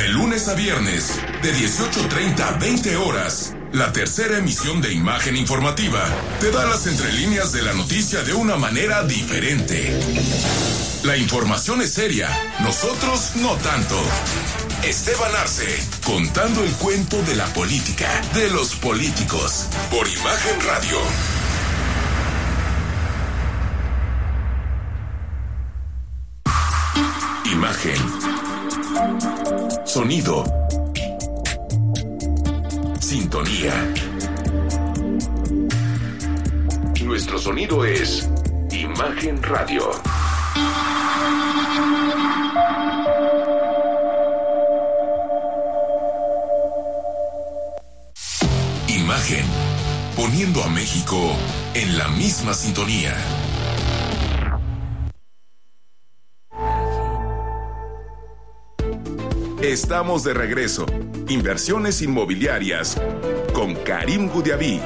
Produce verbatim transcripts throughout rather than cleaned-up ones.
De lunes a viernes, de dieciocho treinta a veinte horas, la tercera emisión de Imagen Informativa te da las entrelíneas de la noticia de una manera diferente. La información es seria, nosotros no tanto. Esteban Arce, contando el cuento de la política, de los políticos, por Imagen Radio. Imagen. Sonido. Sintonía. Nuestro sonido es Imagen Radio. Imagen, poniendo a México en la misma sintonía. Estamos de regreso. Inversiones inmobiliarias con Karim Goudiaby.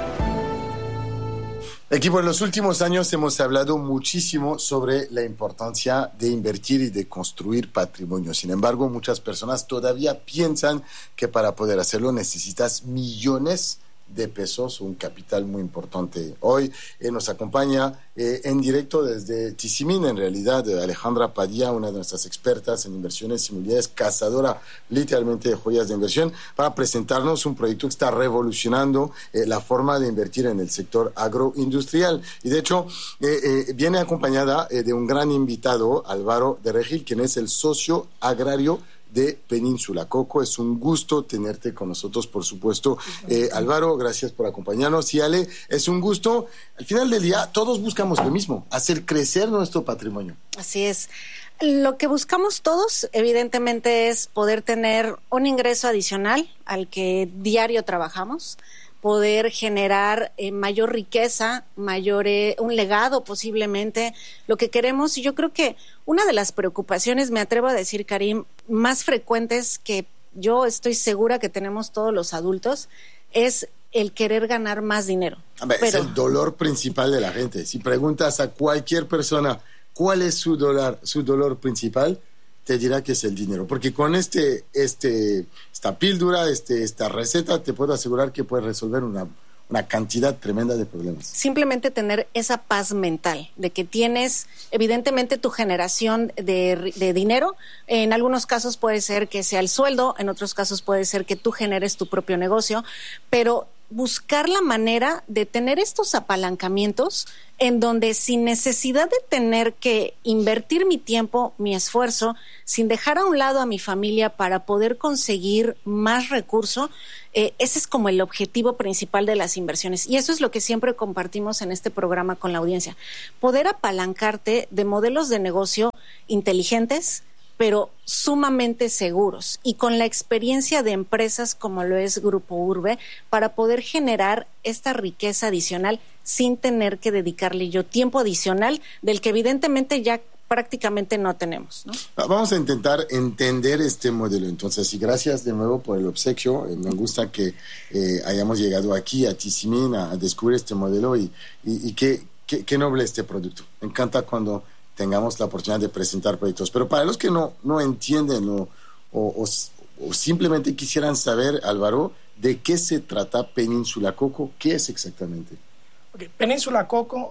Equipo, en los últimos años hemos hablado muchísimo sobre la importancia de invertir y de construir patrimonio. Sin embargo, muchas personas todavía piensan que para poder hacerlo necesitas millones de pesos, un capital muy importante. Hoy eh, nos acompaña eh, en directo desde Tizimín, en realidad, Alejandra Padilla, una de nuestras expertas en inversiones inmobiliarias, cazadora literalmente de joyas de inversión, para presentarnos un proyecto que está revolucionando eh, la forma de invertir en el sector agroindustrial. Y de hecho, eh, eh, viene acompañada eh, de un gran invitado, Álvaro de Regil, quien es el socio agrario de Península Coco. Es un gusto tenerte con nosotros, por supuesto. Eh, Álvaro, gracias por acompañarnos. Y Ale, es un gusto. Al final del día, todos buscamos lo mismo, hacer crecer nuestro patrimonio. Así es. Lo que buscamos todos, evidentemente, es poder tener un ingreso adicional al que diario trabajamos, poder generar eh, mayor riqueza, mayor eh, un legado posiblemente, lo que queremos. Y yo creo que una de las preocupaciones, me atrevo a decir, Karim, más frecuentes que yo estoy segura que tenemos todos los adultos, es el querer ganar más dinero. A ver, Pero... es el dolor principal de la gente. Si preguntas a cualquier persona cuál es su dolor, su dolor principal, te dirá que es el dinero, porque con este, este, esta píldora, este, esta receta, te puedo asegurar que puedes resolver una, una cantidad tremenda de problemas. Simplemente tener esa paz mental de que tienes, evidentemente, tu generación de, de dinero. En algunos casos puede ser que sea el sueldo, en otros casos puede ser que tú generes tu propio negocio, pero buscar la manera de tener estos apalancamientos en donde, sin necesidad de tener que invertir mi tiempo, mi esfuerzo, sin dejar a un lado a mi familia para poder conseguir más recurso, eh, ese es como el objetivo principal de las inversiones. Y eso es lo que siempre compartimos en este programa con la audiencia. Poder apalancarte de modelos de negocio inteligentes, pero sumamente seguros, y con la experiencia de empresas como lo es Grupo Urbe, para poder generar esta riqueza adicional sin tener que dedicarle yo tiempo adicional del que evidentemente ya prácticamente no tenemos, ¿no? Vamos a intentar entender este modelo entonces, y gracias de nuevo por el obsequio. Eh, me gusta que eh, hayamos llegado aquí a Tizimín a, a descubrir este modelo y, y, y qué, qué, qué noble este producto. Me encanta cuando tengamos la oportunidad de presentar proyectos. Pero para los que no, no entienden o, o, o simplemente quisieran saber, Álvaro, ¿de qué se trata Península Coco? ¿Qué es exactamente? Okay. Península Coco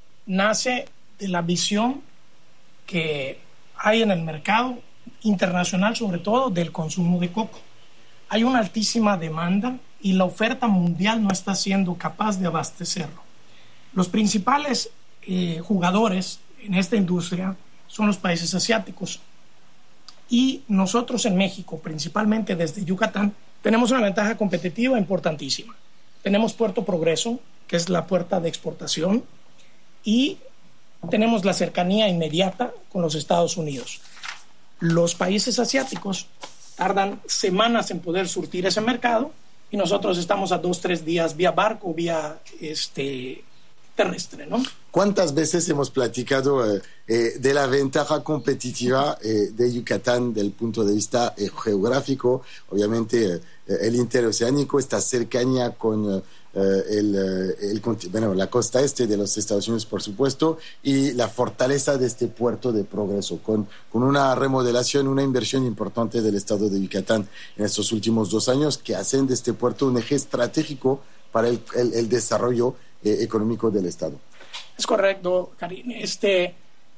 nace de la visión que hay en el mercado internacional, sobre todo del consumo de coco. Hay una altísima demanda y la oferta mundial no está siendo capaz de abastecerlo. Los principales eh, jugadores en esta industria son los países asiáticos, y nosotros en México, principalmente desde Yucatán, tenemos una ventaja competitiva importantísima. Tenemos Puerto Progreso, que es la puerta de exportación, y tenemos la cercanía inmediata con los Estados Unidos. Los países asiáticos tardan semanas en poder surtir ese mercado, y nosotros estamos a dos, tres días vía barco, vía este, terrestre, ¿no? ¿Cuántas veces hemos platicado eh, eh, de la ventaja competitiva eh, de Yucatán del punto de vista eh, geográfico? Obviamente eh, el interoceánico, esta cercanía con, el, el, bueno, la costa este de los Estados Unidos, por supuesto, y la fortaleza de este puerto de progreso, con, con una remodelación, una inversión importante del estado de Yucatán en estos últimos dos años, que hacen de este puerto un eje estratégico para el, el, el desarrollo eh, económico del estado. Es correcto, Karim. Este,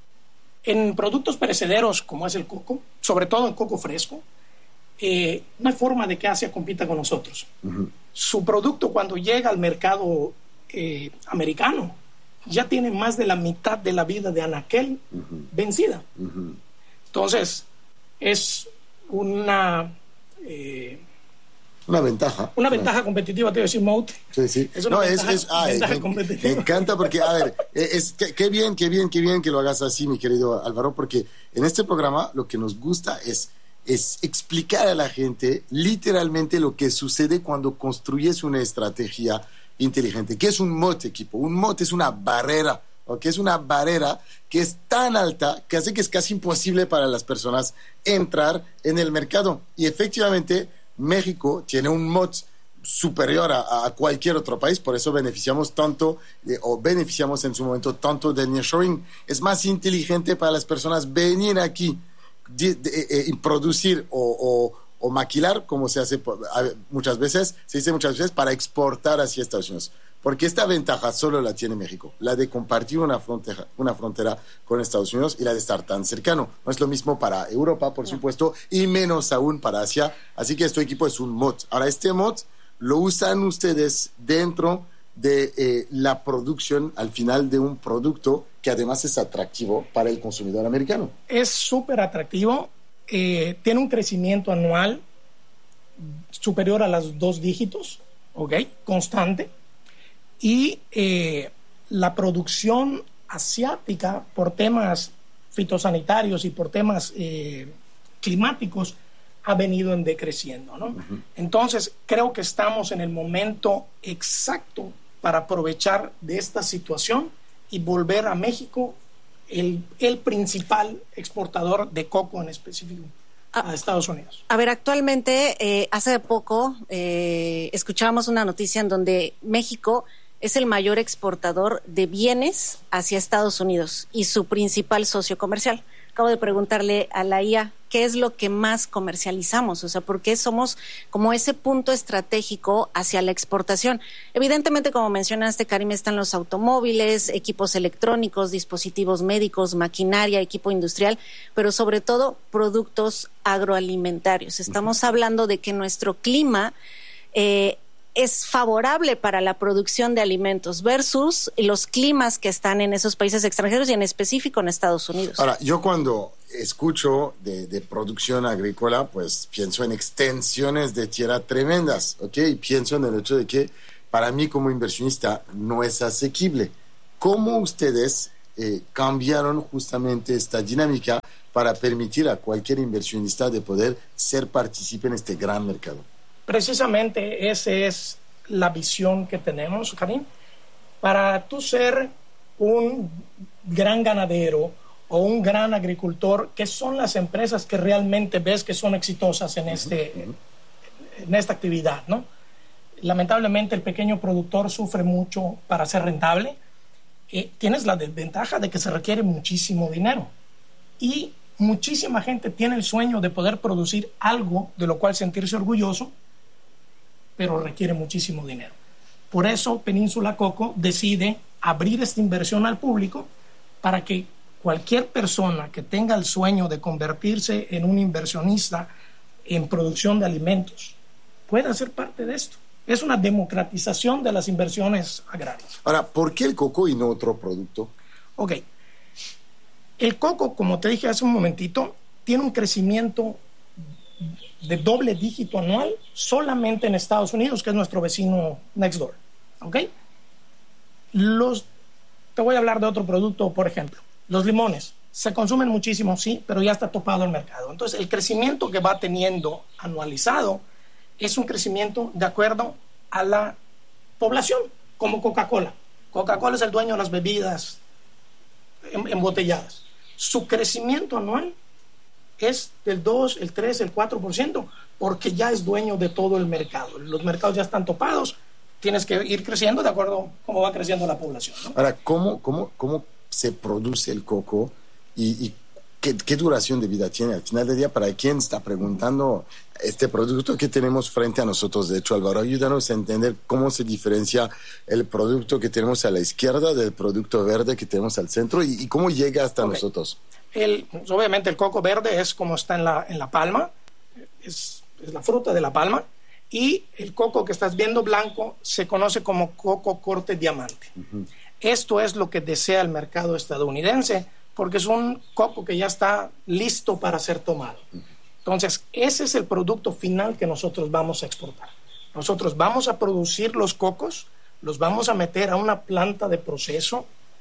en productos perecederos, como es el coco, sobre todo en coco fresco, eh, no hay forma de que Asia compita con nosotros. Uh-huh. Su producto, cuando llega al mercado eh, americano, ya tiene más de la mitad de la vida de anaquel uh-huh. vencida. Uh-huh. Entonces, es una... Eh, Una ventaja. Una ventaja competitiva, te voy a decir, Mout. Sí, sí. Es una no, ventaja, es, es, ah, ventaja me, competitiva. Me encanta porque, a ver, es, qué, qué bien, qué bien, qué bien que lo hagas así, mi querido Álvaro, porque en este programa lo que nos gusta es, es explicar a la gente literalmente lo que sucede cuando construyes una estrategia inteligente. ¿Qué es un moat, equipo? Un moat es una barrera, ¿ok? Es una barrera que es tan alta que hace que es casi imposible para las personas entrar en el mercado. Y efectivamente, México tiene un moat superior a, a cualquier otro país, por eso beneficiamos tanto, eh, o beneficiamos en su momento tanto del nearshoring. Es más inteligente para las personas venir aquí y eh, eh, producir o, o, o maquilar, como se hace muchas veces, se dice muchas veces, para exportar hacia Estados Unidos. Porque esta ventaja solo la tiene México, la de compartir una frontera, una frontera con Estados Unidos y la de estar tan cercano. No es lo mismo para Europa, por supuesto, y menos aún para Asia. Así que este equipo es un moat. Ahora, este moat lo usan ustedes dentro de eh, la producción, al final de un producto que además es atractivo para el consumidor americano. Es súper atractivo. Eh, tiene un crecimiento anual superior a los dos dígitos, ¿ok? Constante. Y eh, la producción asiática, por temas fitosanitarios y por temas eh, climáticos, ha venido en decreciendo, ¿no? Uh-huh. Entonces, creo que estamos en el momento exacto para aprovechar de esta situación y volver a México el, el principal exportador de coco en específico a Estados Unidos. A ver, actualmente, eh, hace poco, eh, escuchábamos una noticia en donde México es el mayor exportador de bienes hacia Estados Unidos y su principal socio comercial. Acabo de preguntarle a la I A qué es lo que más comercializamos, o sea, por qué somos como ese punto estratégico hacia la exportación. Evidentemente, como mencionaste, Karim, están los automóviles, equipos electrónicos, dispositivos médicos, maquinaria, equipo industrial, pero sobre todo productos agroalimentarios. Estamos uh-huh. hablando de que nuestro clima eh, es favorable para la producción de alimentos versus los climas que están en esos países extranjeros y en específico en Estados Unidos. Ahora, yo cuando escucho de, de producción agrícola, pues pienso en extensiones de tierra tremendas, ¿ok? Y pienso en el hecho de que para mí como inversionista no es asequible. ¿Cómo ustedes eh, cambiaron justamente esta dinámica para permitir a cualquier inversionista de poder ser partícipe en este gran mercado? Precisamente esa es la visión que tenemos, Karim. Para tú ser un gran ganadero o un gran agricultor, que son las empresas que realmente ves que son exitosas en, este, uh-huh. en esta actividad, ¿no? Lamentablemente el pequeño productor sufre mucho para ser rentable. Eh, tienes la desventaja de que se requiere muchísimo dinero y muchísima gente tiene el sueño de poder producir algo de lo cual sentirse orgulloso, pero requiere muchísimo dinero. Por eso Península Coco decide abrir esta inversión al público para que cualquier persona que tenga el sueño de convertirse en un inversionista en producción de alimentos pueda ser parte de esto. Es una democratización de las inversiones agrarias. Ahora, ¿por qué el coco y no otro producto? Ok. El coco, como te dije hace un momentito, tiene un crecimiento de doble dígito anual solamente en Estados Unidos, que es nuestro vecino next door. ¿Ok? Los, te voy a hablar de otro producto, por ejemplo. Los limones. Se consumen muchísimo, sí, pero ya está topado el mercado. Entonces, el crecimiento que va teniendo anualizado es un crecimiento de acuerdo a la población, como Coca-Cola. Coca-Cola es el dueño de las bebidas embotelladas. Su crecimiento anual es del dos, el tres, el cuatro por ciento, porque ya es dueño de todo el mercado. Los mercados ya están topados, tienes que ir creciendo de acuerdo a cómo va creciendo la población, ¿no? Ahora, ¿cómo, cómo, cómo se produce el coco y, y qué, qué duración de vida tiene? Al final del día, ¿para quién está preguntando este producto que tenemos frente a nosotros? De hecho, Álvaro, ayúdanos a entender cómo se diferencia el producto que tenemos a la izquierda del producto verde que tenemos al centro y, y cómo llega hasta okay. nosotros. El, pues, obviamente el coco verde es como está en la, en la palma, es, es la fruta de la palma, y el coco que estás viendo blanco se conoce como coco corte diamante. Uh-huh. Esto es lo que desea el mercado estadounidense, porque es un coco que ya está listo para ser tomado. Uh-huh. Entonces, ese es el producto final que nosotros vamos a exportar. Nosotros vamos a producir los cocos, los vamos a meter a una planta de proceso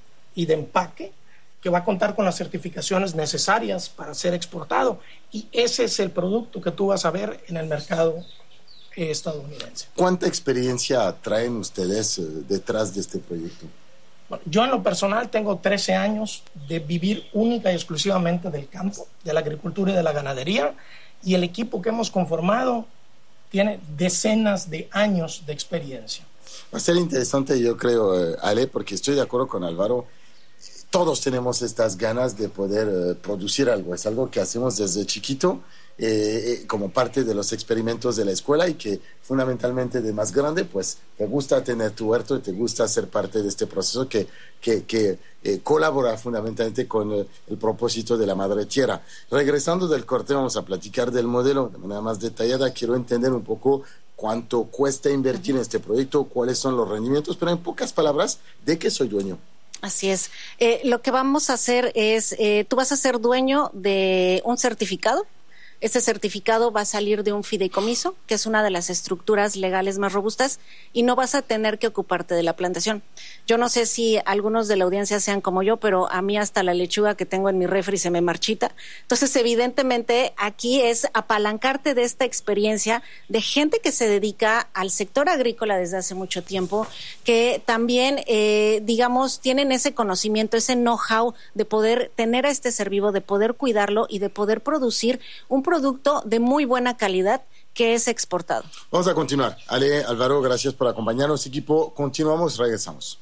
y de empaque que va a contar con las certificaciones necesarias para ser exportado. Y ese es el producto que tú vas a ver en el mercado eh, estadounidense. ¿Cuánta experiencia traen ustedes eh, detrás de este proyecto? Bueno, yo en lo personal tengo trece años de vivir única y exclusivamente del campo, de la agricultura y de la ganadería, y el equipo que hemos conformado tiene decenas de años de experiencia. Va a ser interesante, yo creo, eh, Ale, porque estoy de acuerdo con Álvaro. Todos tenemos estas ganas de poder eh, producir algo. Es algo que hacemos desde chiquito, eh, eh, como parte de los experimentos de la escuela, y que fundamentalmente de más grande, pues te gusta tener tu huerto y te gusta ser parte de este proceso que, que, que eh, colabora fundamentalmente con el, el propósito de la madre tierra. Regresando del corte, vamos a platicar del modelo de manera más detallada. Quiero entender un poco cuánto cuesta invertir en este proyecto, cuáles son los rendimientos, pero en pocas palabras, ¿de qué soy dueño? Así es. Eh, lo que vamos a hacer es, eh, tú vas a ser dueño de un certificado. Este certificado va a salir de un fideicomiso, que es una de las estructuras legales más robustas, y no vas a tener que ocuparte de la plantación. Yo no sé si algunos de la audiencia sean como yo, pero a mí hasta la lechuga que tengo en mi refri se me marchita. Entonces, evidentemente, aquí es apalancarte de esta experiencia de gente que se dedica al sector agrícola desde hace mucho tiempo, que también, eh, digamos, tienen ese conocimiento, ese know-how de poder tener a este ser vivo, de poder cuidarlo y de poder producir un producto de muy buena calidad que es exportado. Vamos a continuar. Ale, Álvaro, gracias por acompañarnos. Equipo, continuamos, regresamos.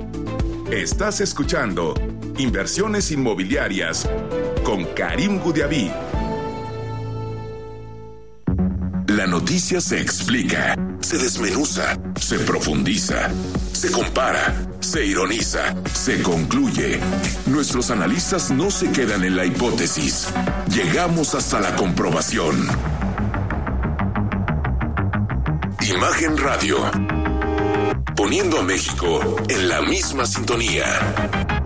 Estás escuchando Inversiones Inmobiliarias con Karim Goudiaby. La noticia se explica, se desmenuza, se profundiza, se compara, se ironiza, se concluye. Nuestros analistas no se quedan en la hipótesis. Llegamos hasta la comprobación. Imagen Radio. Poniendo a México en la misma sintonía.